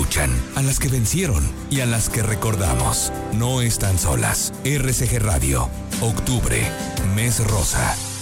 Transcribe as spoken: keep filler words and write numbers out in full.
luchan, a las que vencieron y a las que recordamos. No están solas. R C G Radio, octubre, mes rosa.